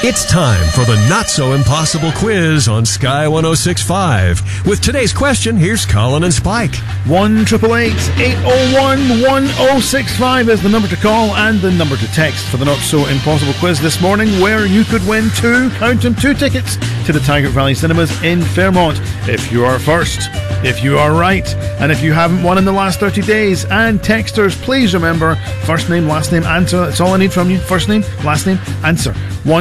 It's time for the Not-So-Impossible quiz on Sky 106.5. With today's question, here's Colin and Spike. 1-888-801-1065 is the number to call and the number to text for the Not-So-Impossible quiz this morning, where you could win two tickets to the Tiger Valley Cinemas in Fairmont if you are first, if you are right, and if you haven't won in the last 30 days. And texters, please remember, first name, last name, answer. That's all I need from you. First name, last name, answer.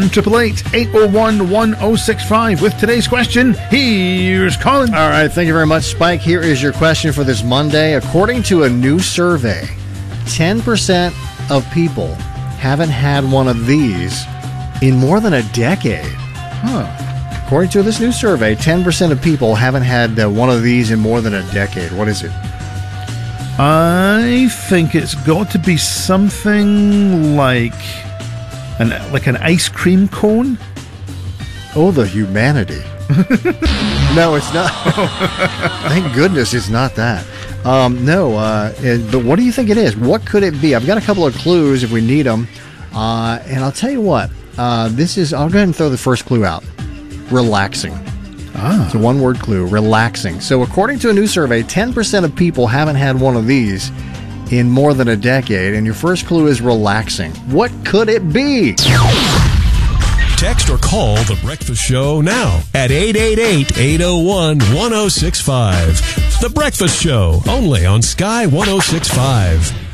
1-888-801-1065 with today's question. Here's Colin. All right, thank you very much, Spike. Here is your question for this Monday. According to a new survey, 10% of people haven't had one of these in more than a decade. According to this new survey, 10% of people haven't had one of these in more than a decade. What is it? I think it's got to be something like an ice cream cone. Oh, the humanity. No, it's not. Thank goodness it's not that. But what do you think it is? What could it be? I've got a couple of clues if we need them. And I'll tell you what. I'll go ahead and throw the first clue out. Relaxing. It's a one-word clue. Relaxing. So according to a new survey, 10% of people haven't had one of these in more than a decade, and your first clue is relaxing. What could it be? Text or call The Breakfast Show now at 888-801-1065. The Breakfast Show, only on Sky 106.5.